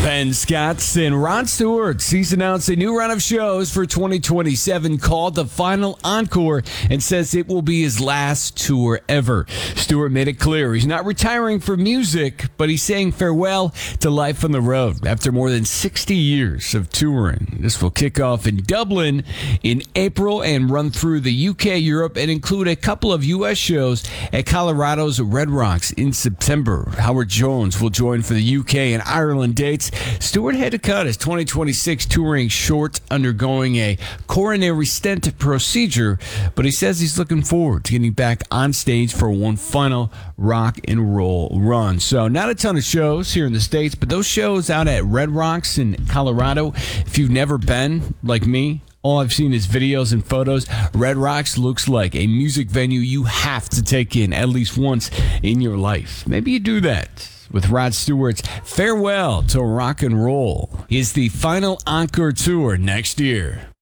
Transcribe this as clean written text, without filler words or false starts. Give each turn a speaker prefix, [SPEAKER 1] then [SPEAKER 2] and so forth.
[SPEAKER 1] Ben Scott and Rod Stewart. He's announced a new run of shows for 2027 called The Final Encore and says it will be his last tour ever. Stewart made it clear he's not retiring from music, but he's saying farewell to life on the road after more than 60 years of touring. This will kick off in Dublin in April and run through the UK, Europe, and include a couple of U.S. shows at Colorado's Red Rocks in September. Howard Jones will join for the UK and Ireland dates. Stewart had to cut his 2026 touring short, undergoing a coronary stent procedure, but he says he's looking forward to getting back on stage for one final rock and roll run. So not a ton of shows here in the States, but those shows out at Red Rocks in Colorado, if you've never been, like me, all I've seen is videos and photos. Red Rocks looks like a music venue you have to take in at least once in your life. Maybe you do that with Rod Stewart's Farewell to Rock and Roll. Is the Final Encore tour next year.